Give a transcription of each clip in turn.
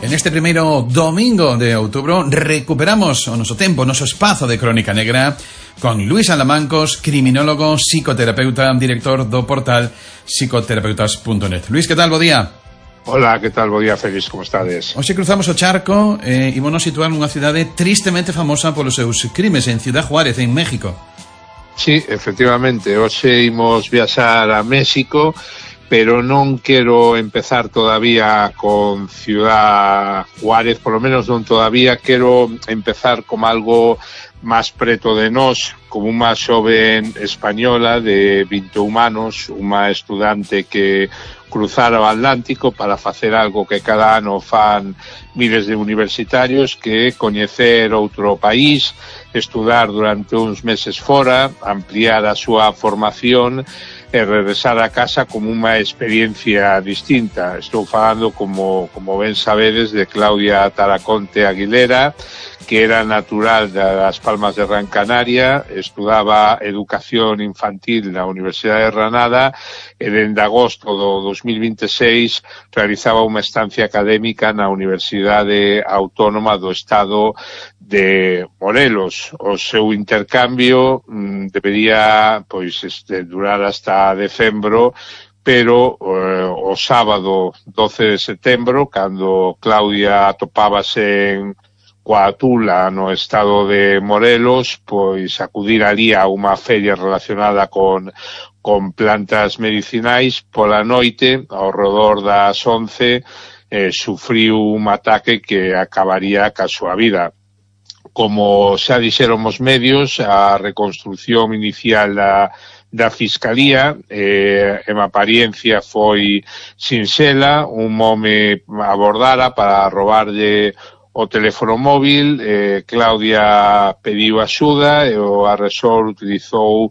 En este primeiro domingo de outubro recuperamos o noso tempo, o noso espazo de Crónica Negra con Luís Alamancos, criminólogo, psicoterapeuta, director do portal psicoterapeutas.net. Luís, que tal? Bo día. Hola, que tal? Bo día, Félix, como estades? Hoxe cruzamos o charco e ímonos situar nunha cidade tristemente famosa polos seus crimes, en Ciudad Juárez, en México. Sí, efectivamente, hoxe imos viaxar a México, pero non quero empezar todavía con Ciudad Juárez, por lo menos non todavía, quero empezar como algo máis preto de nós, como unha xoven española de 21 anos, unha estudante que cruzara o Atlántico para facer algo que cada ano fan miles de universitarios, que é coñecer outro país, estudar durante uns meses fora, ampliar a súa formación e regresar a casa como unha experiencia distinta. Estou falando, como ben sabedes, de Claudia Taraconte Aguilera, que era natural das Palmas de Gran Canaria, estudaba educación infantil na Universidade de Granada e dende agosto do 2026 realizaba unha estancia académica na Universidade Autónoma do Estado de Morelos. O seu intercambio debería durar hasta decembro, pero o sábado 12 de setembro, cando Claudia atopábase en Coatula, no estado de Morelos, pois acudir ali a unha feria relacionada con plantas medicinais. Pola noite, ao redor das 11, sufriu un ataque que acabaría ca súa vida. Como xa dixeron os medios, a reconstrucción inicial da Fiscalía en apariencia foi sinxela. Un home abordara para robarlle o teléfono móvil, Claudia pediu axuda e o agresor utilizou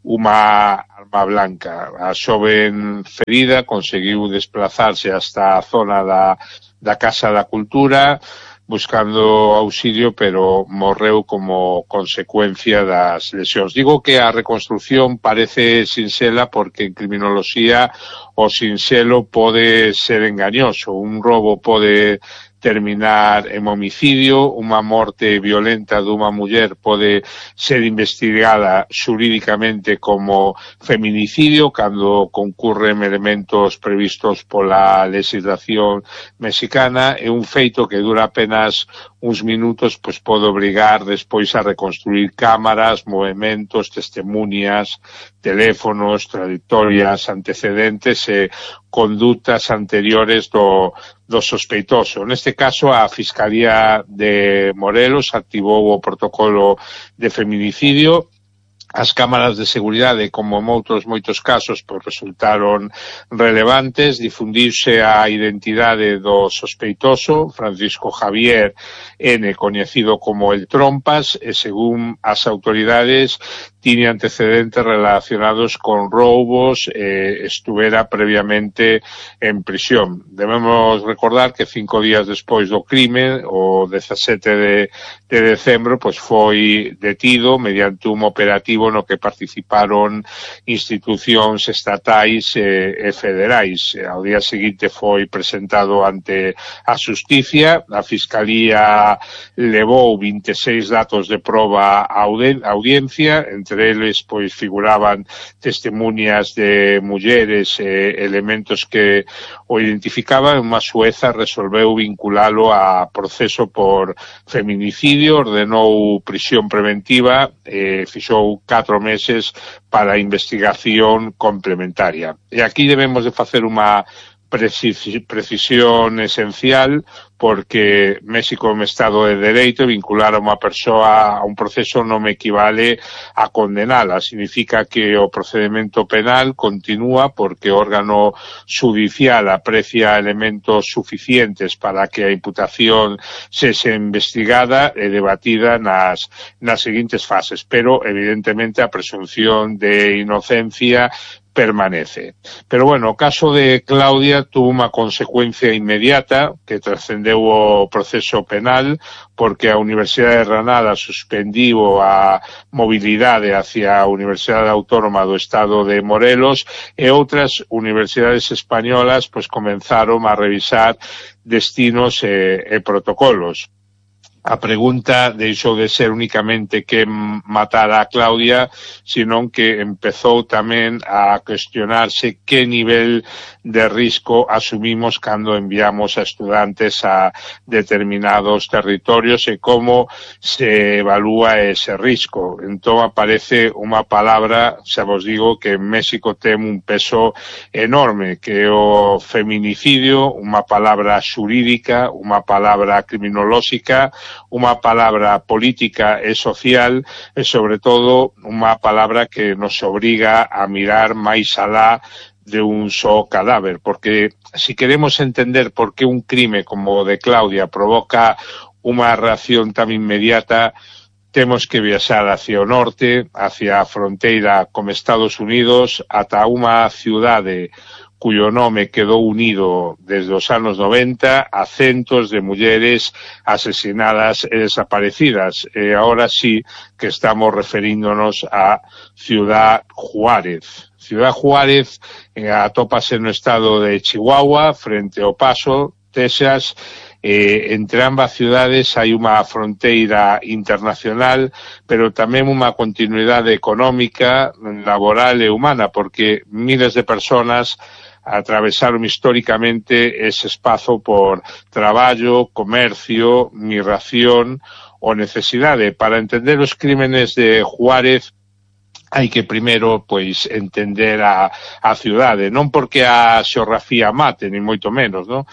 unha arma blanca. A xoven ferida conseguiu desplazarse hasta a zona da Casa da Cultura buscando auxilio, pero morreu como consecuencia das lesións. Digo que a reconstrucción parece sinxela porque en criminoloxía o sinxelo pode ser engañoso. Un robo pode terminar en homicidio, unha morte violenta dunha muller pode ser investigada xurídicamente como feminicidio cando concurren elementos previstos pola legislación mexicana, e un feito que dura apenas uns minutos pois pode obrigar despois a reconstruir cámaras, movementos, testemunias, teléfonos, trayectorias, antecedentes e condutas anteriores do sospeitoso. Neste caso, a Fiscalía de Morelos activou o protocolo de feminicidio. As cámaras de seguridade, como en moitos casos, pois resultaron relevantes. Difundiuse a identidade do sospeitoso, Francisco Javier N., coñecido como el Trompas, e según as autoridades tiña antecedentes relacionados con roubos e estuvera previamente en prisión. Debemos recordar que 5 días despois do crime, o 17 de decembro, pois foi detido mediante un operativo no que participaron institucións estatais e federais. Ao día seguinte foi presentado ante a Xusticia. A Fiscalía levou 26 datos de proba á audiencia. Entre eles, pois, figuraban testemunias de mulleres e elementos que o identificaban. Unha xueza resolveu vinculalo a proceso por feminicidio, ordenou prisión preventiva e fixou 4 meses para a investigación complementaria. E aquí debemos de facer unha precisión esencial, porque México é un estado de dereito e vincular a unha persoa a un proceso non me equivale a condenala. Significa que o procedimento penal continúa porque o órgano judicial aprecia elementos suficientes para que a imputación sexa investigada e debatida nas seguintes fases. Pero, evidentemente, a presunción de inocencia permanece. Pero bueno, o caso de Claudia tuvo unha consecuencia inmediata que trascendeu o proceso penal, porque a Universidade de Granada suspendiu a mobilidade hacia a Universidade Autónoma do Estado de Morelos e outras universidades españolas pois comenzaron a revisar destinos e protocolos. A pregunta deixou de ser únicamente que matara a Claudia, senón que empezou tamén a cuestionarse que nivel de risco asumimos cando enviamos a estudantes a determinados territorios e como se evalúa ese risco. Entón aparece unha palabra, xa vos digo, que en México ten un peso enorme, que é o feminicidio, unha palabra xurídica, unha palabra criminolóxica, unha palabra política e social e, sobre todo, unha palabra que nos obriga a mirar máis alá de un só cadáver, porque si queremos entender por que un crime como o de Claudia provoca unha reacción tan inmediata, temos que viaxar hacia o norte, hacia a fronteira con Estados Unidos, ata unha cidade cuyo nome quedou unido desde os anos 90 a centos de mulleres asesinadas e desaparecidas. E agora sí que estamos referíndonos a Ciudad Juárez. Ciudad Juárez atópase no estado de Chihuahua, frente ao Paso, Texas. Entre ambas ciudades hai unha fronteira internacional, pero tamén unha continuidade económica, laboral e humana, porque miles de personas atravesaron históricamente ese espazo por traballo, comercio, migración ou necesidade. Para entender os crímenes de Juárez hai que primeiro, pois, entender a ciudade, non porque a xeografía mate, ni moito menos, non?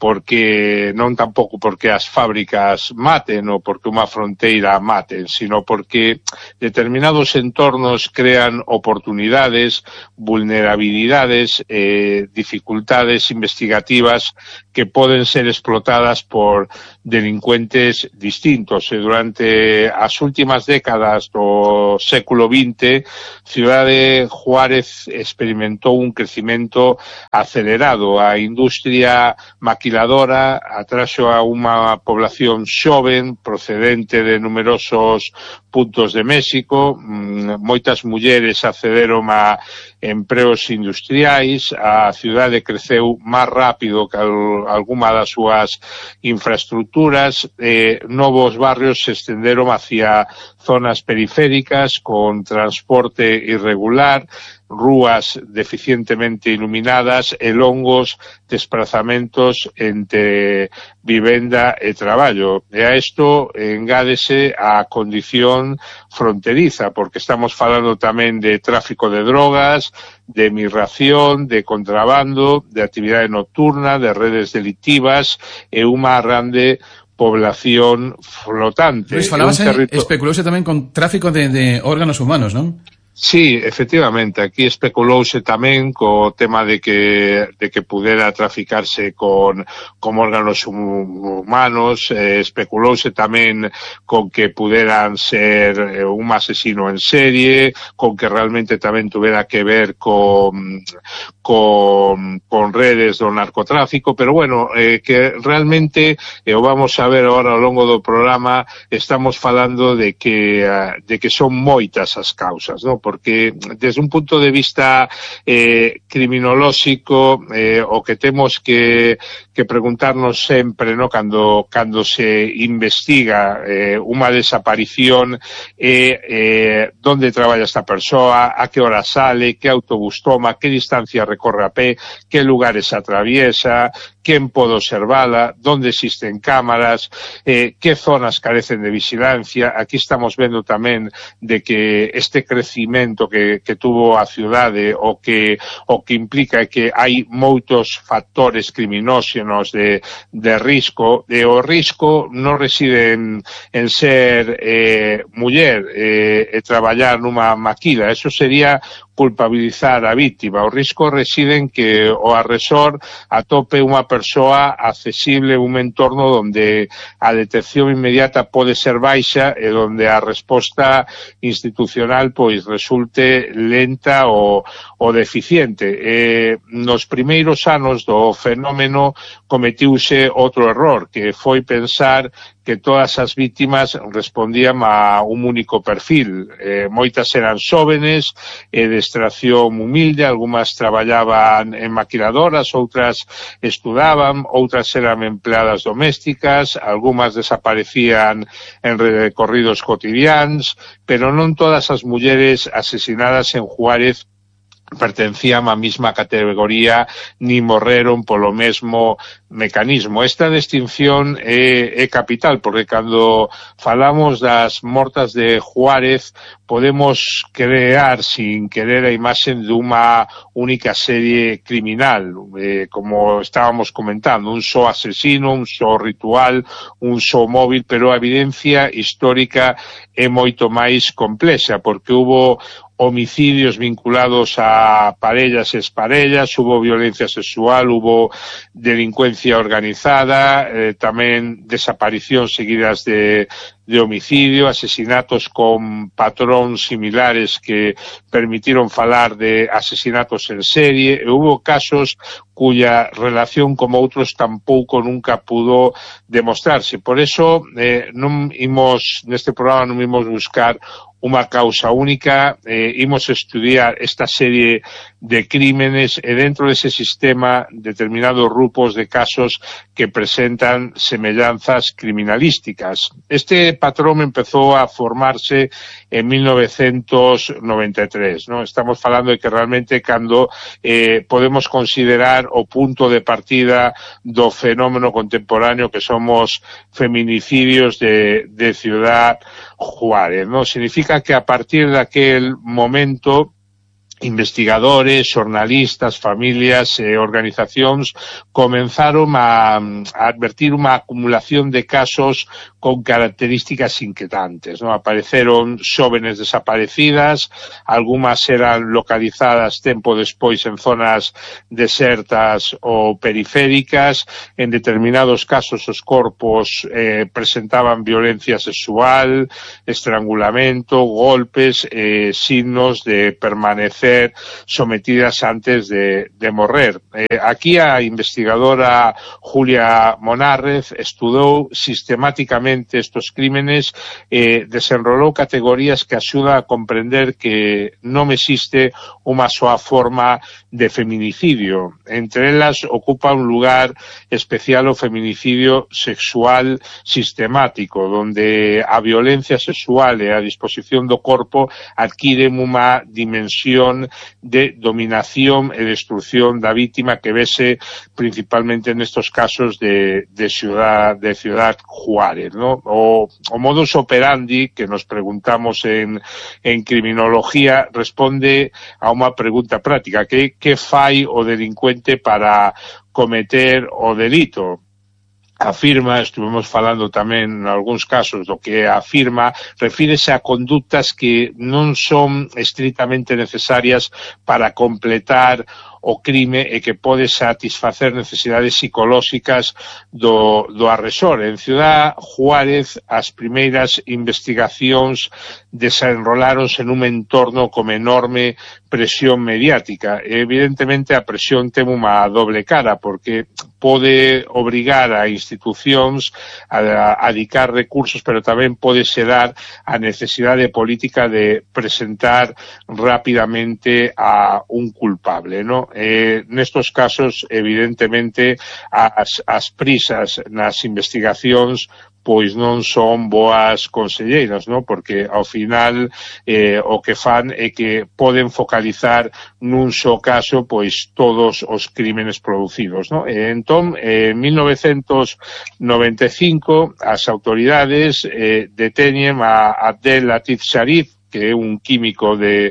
Porque non tampouco porque as fábricas maten ou porque unha fronteira maten, sino porque determinados entornos crean oportunidades, vulnerabilidades, dificultades investigativas que poden ser explotadas por delincuentes distintos. E durante as últimas décadas do século XX, Ciudade Juárez experimentou un crecimento acelerado. A industria maquiladora atraxo a unha población xoven procedente de numerosos puntos de México. Moitas mulleres accederon a empregos industriais. A cidade creceu máis rápido que algunha das súas infraestructuras. Novos barrios se estenderon hacia zonas periféricas con transporte irregular, rúas deficientemente iluminadas e longos desplazamentos entre vivenda e traballo. E a isto engádese a condición fronteriza, porque estamos falando tamén de tráfico de drogas, de migración, de contrabando, de actividade nocturna, de redes delictivas e unha grande población flotante. Luis, falabas especulouse tamén con tráfico de órganos humanos, non? Sí, efectivamente, aquí especulouse tamén co tema de que pudera traficarse con órganos humanos, especulouse tamén con que puderan ser un asesino en serie, con que realmente tamén tuvera que ver con redes do narcotráfico, pero bueno, que realmente, o vamos a ver agora ao longo do programa, estamos falando de que son moitas as causas, non? Porque desde un punto de vista criminolóxico, o que temos que preguntarnos sempre, no, cando se investiga unha desaparición, onde traballa esta persoa, a que hora sale, que autobús toma, que distancia recorre a pé, que lugares atraviesa, quen pode observala, onde existen cámaras, que zonas carecen de vigilancia. Aquí estamos vendo tamén de que este crecimento que tuvo a ciudade o que implica que hai moitos factores criminóxenos de risco, e o risco non reside en ser muller e traballar nunha maquila. Eso sería culpabilizar a víctima. O risco reside en que o agresor atope unha persoa accesible, un entorno onde a detección inmediata pode ser baixa e onde a resposta institucional pois resulte lenta ou deficiente. Nos primeiros anos do fenómeno cometiuse outro error, que foi pensar que todas as vítimas respondían a un único perfil. Moitas eran xóvenes, de extracción humilde, algunhas traballaban en maquiladoras, outras estudaban, outras eran empleadas domésticas, algunhas desaparecían en recorridos cotidianos, pero non todas as mulleres asesinadas en Juárez pertencían á mesma categoría ni morreron polo mesmo mecanismo. Esta distinción é capital, porque cando falamos das mortas de Juárez podemos crear sin querer a imaxe dunha única serie criminal, como estábamos comentando, un só asesino, un só ritual, un só móvil, pero a evidencia histórica é moito máis complexa, porque hubo homicidios vinculados a parellas e exparellas, hubo violencia sexual, hubo delincuencia organizada, tamén desaparicións seguidas de homicidio, asesinatos con patróns similares que permitiron falar de asesinatos en serie, e hubo casos cuya relación con outros tampouco nunca pudo demostrarse. Por eso, neste programa non imos buscar unha causa única, imos estudiar esta serie de crímenes e dentro dese sistema determinados grupos de casos que presentan semellanzas criminalísticas. Este patrón empezou a formarse en 1993, ¿no? Estamos falando de que realmente cando podemos considerar o punto de partida do fenómeno contemporáneo que somos feminicidios de Ciudad Juárez, ¿no? Significa que a partir de aquel momento investigadores, xornalistas, familias e organizacións comenzaron a advertir unha acumulación de casos con características inquietantes, ¿no? Apareceron xóvenes desaparecidas, algunhas eran localizadas tempo despois en zonas desertas ou periféricas, en determinados casos os corpos presentaban violencia sexual, estrangulamento, golpes, signos de permanecer sometidas antes de morrer. Aquí a investigadora Julia Monárrez estudou sistemáticamente estos crímenes, desenrolou categorías que axudan a comprender que non existe unha soa forma de feminicidio. Entre elas ocupa un lugar especial o feminicidio sexual sistemático, donde a violencia sexual e a disposición do corpo adquiren unha dimensión de dominación e destrucción da vítima que vese principalmente nestos casos de Ciudad Juárez, ¿no? O modus operandi que nos preguntamos en criminología responde a unha pregunta práctica: que fai o delincuente para cometer o delito? Afirma, estuvemos falando tamén en algúns casos do que afirma, refírese a conductas que non son estritamente necesarias para completar o crime e que pode satisfacer necesidades psicolóxicas do agresor. En Ciudad Juárez as primeiras investigacións desenroláronse nun entorno con enorme presión mediática. Evidentemente a presión ten unha doble cara, porque pode obrigar a institucións a dedicar recursos, pero tamén pode xerar a necesidade política de presentar rapidamente a un culpable, ¿no? Nestos casos, evidentemente, as prisas nas investigacións pois non son boas conselleiras, ¿no? Porque ao final o que fan é que poden focalizar nun só caso pois todos os crímenes producidos, ¿no? Entón, en 1995 as autoridades deteñen a Abdel Latif Sharif, que é un químico de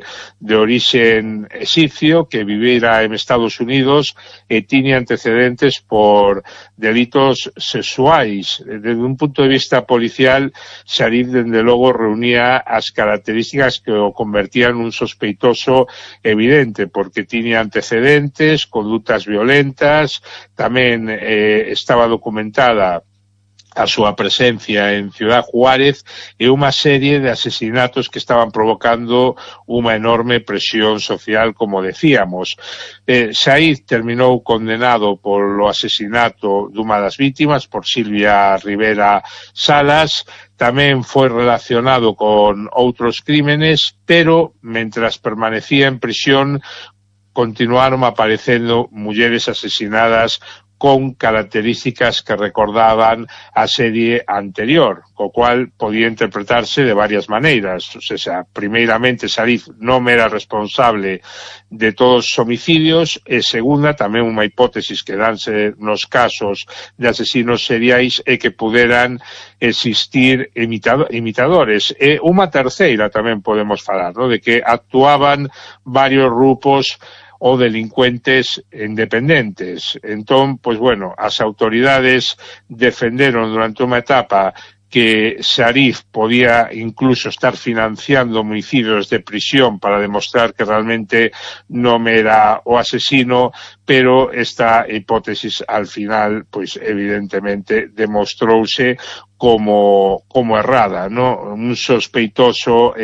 orixen exipcio que vivira en Estados Unidos e tiña antecedentes por delitos sexuais. Desde un punto de vista policial, Sharif, dende logo, reunía as características que o convertían nun sospeitoso evidente, porque tiña antecedentes, condutas violentas, tamén estaba documentada a súa presencia en Ciudad Juárez e unha serie de asesinatos que estaban provocando unha enorme presión social, como decíamos. Said terminou condenado polo asesinato dunha das vítimas, por Silvia Rivera Salas. Tamén foi relacionado con outros crímenes, pero mentras permanecía en prisión continuaron aparecendo mulleres asesinadas con características que recordaban a serie anterior, co cual podía interpretarse de varias maneiras. O sea, primeiramente, Sharif non era responsable de todos os homicidios, e segunda, tamén unha hipótesis que danse nos casos de asesinos seriais é que puderan existir imitadores. E unha terceira tamén podemos falar, ¿no?, de que actuaban varios grupos ou delincuentes independentes. Entón, pois bueno, as autoridades defenderon durante unha etapa que Sharif podía incluso estar financiando homicidios de prisión para demostrar que realmente non era o asesino, pero esta hipótesis al final, pois evidentemente, demostrouse como errada, ¿no? Un sospeitoso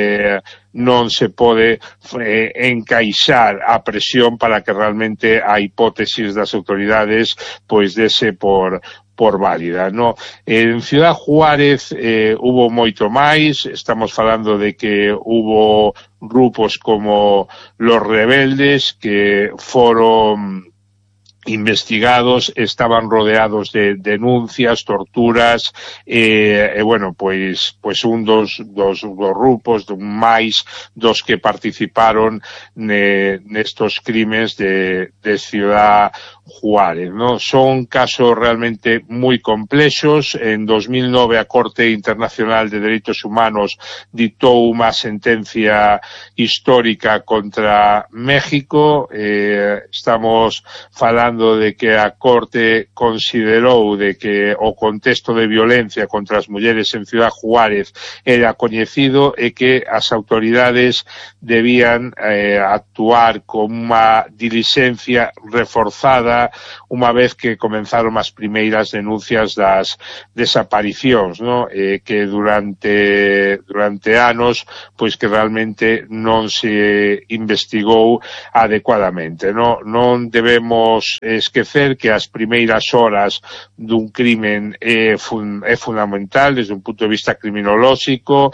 non se pode encaixar a presión para que realmente a hipótesis das autoridades pois dese por válida, ¿no? En Ciudad Juárez hubo moito máis. Estamos falando de que hubo grupos como los rebeldes que foron investigados, estaban rodeados de denuncias, torturas, bueno, pois un dos grupos máis dos que participaron nestos crimes de Ciudad Juárez, ¿no? Son casos realmente moi complexos. En 2009 a Corte Internacional de Dereitos Humanos dictou unha sentencia histórica contra México. Estamos falando de que a Corte considerou de que o contexto de violencia contra as mulleres en Ciudad Juárez era coñecido e que as autoridades debían actuar con unha diligencia reforzada unha vez que comenzaron as primeiras denuncias das desaparicións, ¿no? Que durante anos pois que realmente non se investigou adecuadamente, ¿no? Non debemos esquecer que as primeiras horas dun crimen é fundamental desde un punto de vista criminolóxico,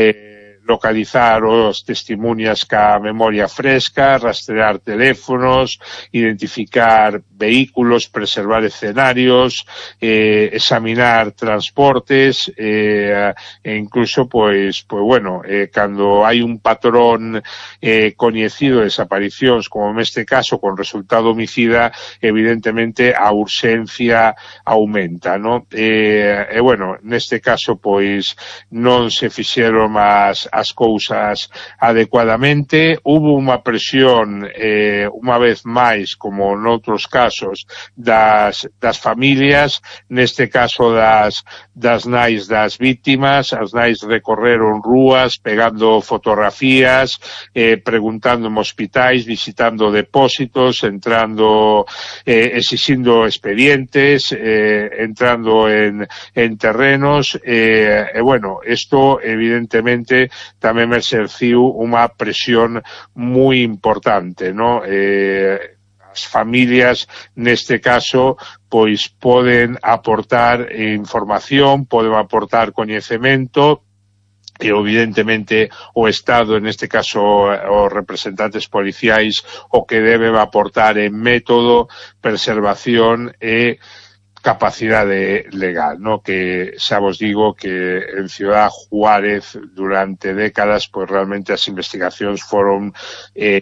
localizar os testimonias ca memoria fresca, rastrear teléfonos, identificar vehículos, preservar escenarios, examinar transportes, e incluso, pois bueno, cando hai un patrón coñecido de desaparicións, como neste caso con resultado homicida, evidentemente a urxencia aumenta, ¿no? Bueno, neste caso, pois non se fixeron as cousas adecuadamente. Hubo unha presión, unha vez máis, como noutros casos, das familias, neste caso das nais das vítimas. As nais recorreron rúas, pegando fotografías, preguntando en hospitais, visitando depósitos, entrando, exixindo expedientes, entrando en terrenos, bueno, isto evidentemente tamén me exerciu unha presión moi importante, ¿no? As familias, neste caso, pois poden aportar información, poden aportar coñecemento, e evidentemente o Estado, neste caso os representantes policiais, o que deben aportar en método, preservación e capacidade legal, ¿no? Que xa vos digo que en Ciudad Juárez durante décadas pois realmente as investigacións foron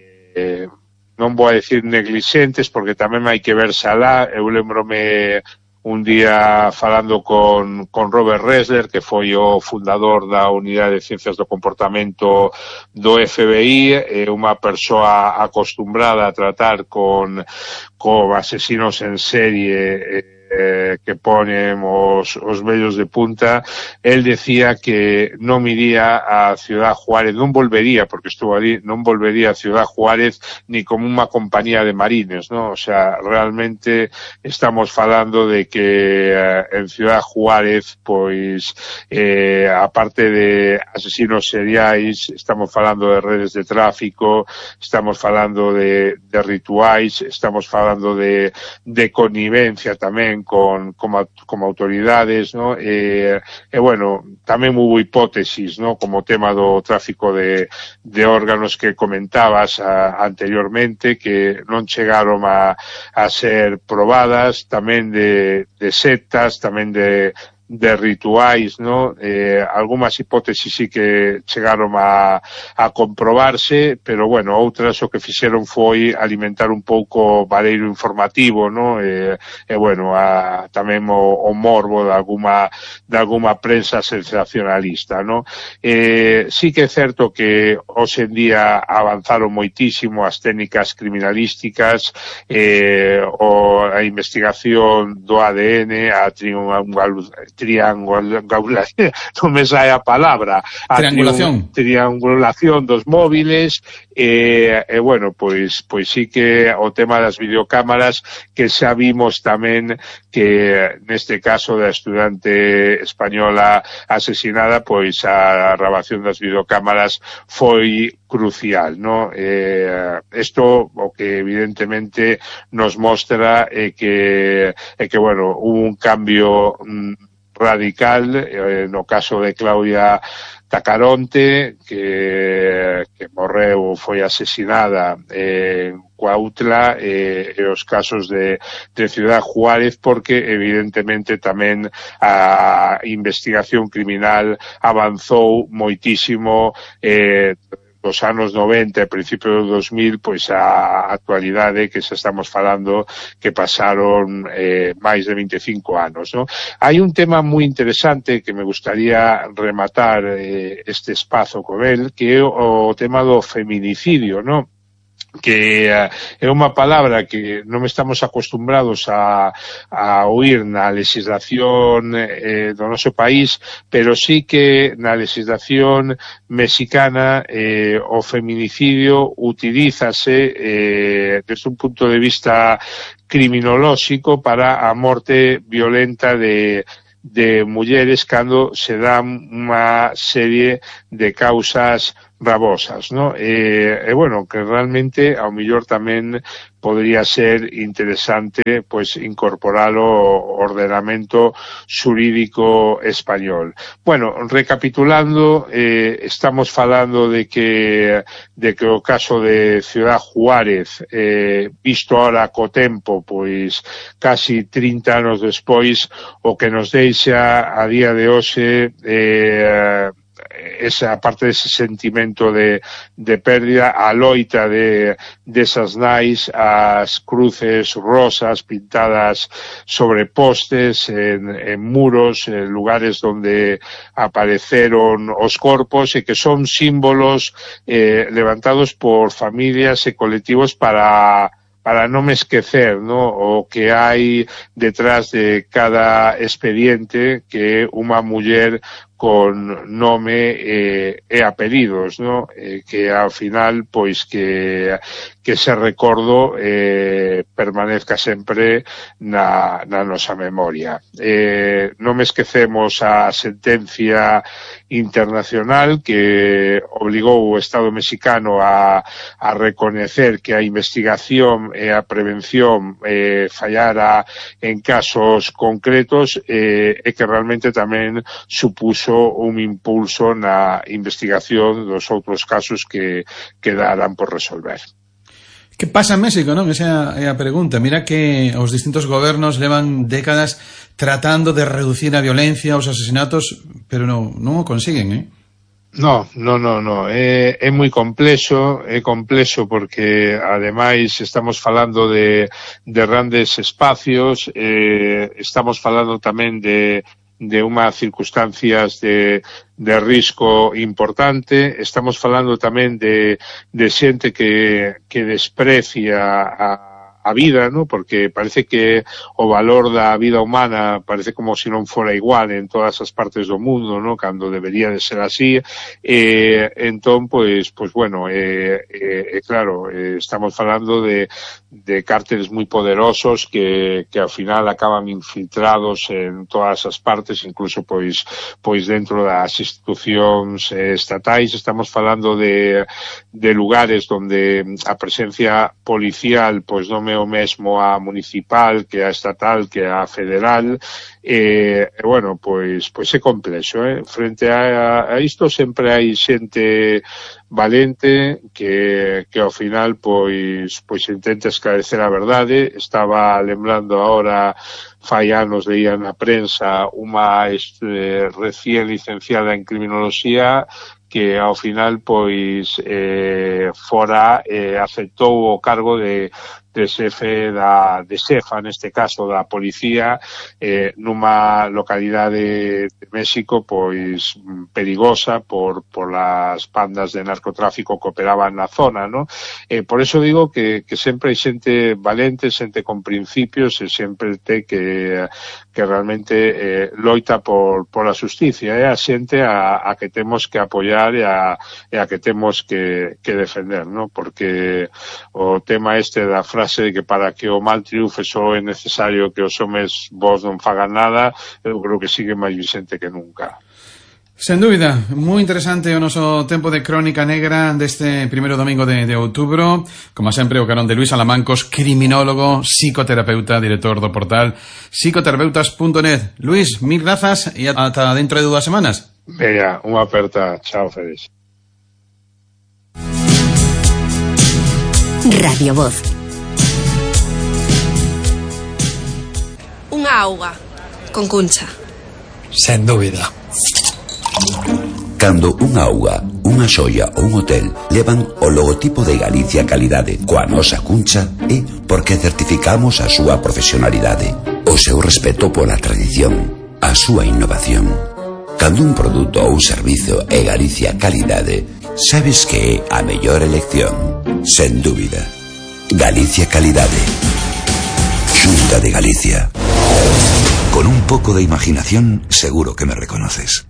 non vou a decir neglixentes, porque tamén hai que verse alá. Eu lembrome un día falando con Robert Ressler, que foi o fundador da Unidade de Ciencias do Comportamento do FBI, unha persoa acostumbrada a tratar con asesinos en serie que ponen os vellos de punta. Él decía que non iría a Ciudad Juárez, non volvería, porque estuvo ali, non volvería a Ciudad Juárez ni como unha compañía de marines, ¿no? O sea, realmente estamos falando de que en Ciudad Juárez, pois, aparte de asesinos seriais, estamos falando de redes de tráfico, estamos falando de rituais, estamos falando de connivencia tamén como autoridades, ¿no? Bueno, tamén hubo hipótesis, ¿no? Como tema do tráfico de órganos que comentabas anteriormente, que non chegaron a ser probadas, tamén de sectas, tamén de rituais, ¿no? Algunhas hipótesis sí que chegaron a comprobarse, pero bueno, outras o que fixeron foi alimentar un pouco o vareiro informativo, ¿no? Bueno, tamén o morbo de alguma prensa sensacionalista, ¿no? Sí que é certo que hoxe en día avanzaron moitísimo as técnicas criminalísticas, a investigación do ADN, a non me sae a palabra, triangulación dos móviles, bueno, pois sí que o tema das videocámaras, que xa vimos tamén que neste caso da estudante española asesinada, pois a grabación das videocámaras foi crucial, ¿no? Esto o que evidentemente nos mostra que bueno, hubo un cambio radical no caso de Claudia Tacaronte, que morreu, foi asesinada en Cuautla, e os casos de Ciudad Juárez, porque evidentemente tamén a investigación criminal avanzou moitísimo dos anos 90 e principios do 2000, pois a actualidade que xa estamos falando que pasaron máis de 25 anos, ¿no? Hai un tema moi interesante que me gustaría rematar este espazo con el, que é o tema do feminicidio, ¿no? Que é unha palabra que non estamos acostumbrados a oír na legislación do noso país, pero sí que na legislación mexicana o feminicidio utilízase desde un punto de vista criminolóxico para a morte violenta de mulleres cando se dan unha serie de causas gravosas, ¿no? Bueno, que realmente ao mellor tamén podría ser interesante pois incorporar o ordenamento xurídico español. Bueno, recapitulando, estamos falando de que o caso de Ciudad Juárez, visto ahora co tempo, pois casi 30 anos despois, o que nos deixa a día de hoxe esa parte dese sentimento de pérdida, a loita desas nais, as cruces rosas pintadas sobre postes, en muros, en lugares donde apareceron os corpos, e que son símbolos levantados por familias e colectivos para non esquecer, ¿no?, o que hai detrás de cada expediente, que é unha muller con nome e apelidos, ¿no? Que ao final, pois, que ese recordo permanezca sempre na nosa memoria. Non me esquecemos a sentencia internacional que obligou o Estado mexicano a recoñecer que a investigación e a prevención fallara en casos concretos, e que realmente tamén supuso un impulso na investigación dos outros casos que quedaran por resolver. Que pasa en México, non? Esa é a pregunta. Mira que os distintos gobernos levan décadas tratando de reducir a violencia, os asesinatos, pero non o consiguen, No, é moi complexo, porque ademais estamos falando de grandes espacios, estamos falando tamén de unhas circunstancias de risco importante, estamos falando tamén de xente que desprecia a vida, ¿no? Porque parece que o valor da vida humana parece como se non fora igual en todas as partes do mundo, ¿no? Cando debería de ser así. Entón, pues bueno, claro, estamos falando de cárteles moi poderosos que ao final acaban infiltrados en todas as partes, incluso pois dentro das institucións estatais. Estamos falando de lugares donde a presencia policial pois non é o mesmo a municipal que a estatal que a federal. Bueno, pois é complexo, frente a isto sempre hai xente valente que ao final pois intenta esclarecer a verdade. Estaba lembrando agora, fai anos leía na prensa unha recién licenciada en criminoloxía que ao final pois aceptou o cargo de xefa, neste caso, da policía, nunha localidade de México pois perigosa por las bandas de narcotráfico que operaban na zona, ¿no? Por eso digo que sempre hai xente valente, xente con principios, e sempre ten que realmente loita por a xusticia, a xente a que temos que apoiar e a que temos que defender, ¿no? Porque o tema da frase de que para que o mal triunfe só é necesario que os homes vos non fagan nada, eu creo que sigue máis vicente que nunca. Sen dúbida, moi interesante o noso tempo de Crónica Negra deste primeiro domingo de outubro. Como sempre, o carón de Luís Alamancos, criminólogo, psicoterapeuta, director do portal psicoterapeutas.net. Luís, mil grazas e ata dentro de 2 semanas. Venga, unha aperta. Chao, Félix. Radio Voz. Unha auga con Cuncha. Sen dúbida. Cando unha auga, unha xoia ou un hotel levan o logotipo de Galicia Calidade coa nosa Cuncha, é porque certificamos a súa profesionalidade, o seu respeto pola tradición, a súa innovación. Cando un produto ou un servizo é Galicia Calidade, sabes que é a mellor elección, sen dúbida. Galicia Calidade, Xunta de Galicia. Con un poco de imaginación, seguro que me reconoces.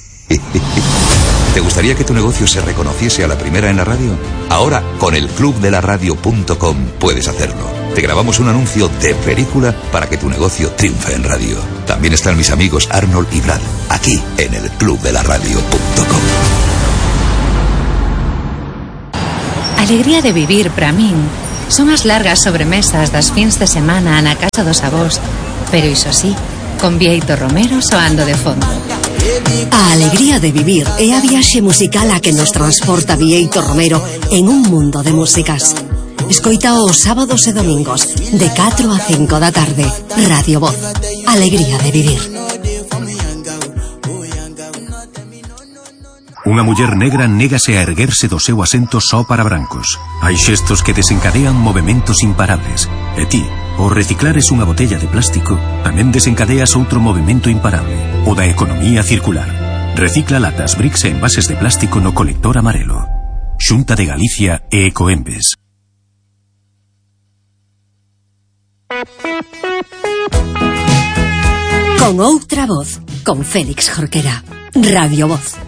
¿Te gustaría que tu negocio se reconociese a la primera en la radio? Ahora, con el clubdelaradio.com puedes hacerlo. Te grabamos un anuncio de película para que tu negocio triunfe en radio. También están mis amigos Arnold y Brad, aquí en el clubdelaradio.com. Alegría de vivir para min son as largas sobremesas das fins de semana na casa dos avós, pero iso sí, con Bieito Romero soando de fondo. A alegría de vivir é a viaxe musical a que nos transporta Bieito Romero en un mundo de músicas. Escoita os sábados e domingos de 4 a 5 da tarde. Radio Voz. Alegría de vivir. Unha muller negra négase a erguerse do seu asento só para brancos. Hai xestos que desencadean movementos imparables. E ti, ao reciclares unha botella de plástico, tamén desencadeas outro movimento imparable, o da economía circular. Recicla latas, bricks e envases de plástico no colector amarelo. Xunta de Galicia e Ecoembes. Con outra voz, con Félix Jorquera. Radio Voz.